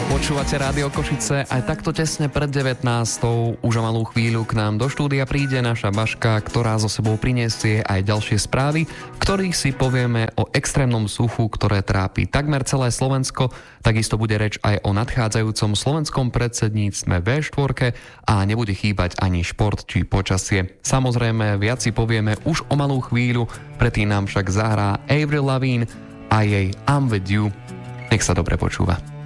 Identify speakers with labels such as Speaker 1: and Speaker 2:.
Speaker 1: Počúvate Rádio Košice, aj takto tesne pred 19. Už o malú chvíľu k nám do štúdia príde naša Baška, ktorá so sebou priniesie aj ďalšie správy, v ktorých si povieme o extrémnom suchu, ktoré trápi takmer celé Slovensko. Takisto bude reč aj o nadchádzajúcom slovenskom predsedníctve V4 a nebude chýbať ani šport či počasie. Samozrejme, viac si povieme už o malú chvíľu, predtým nám však zahrá Avril Lavigne a jej I'm With You. Nech sa dobre počúva.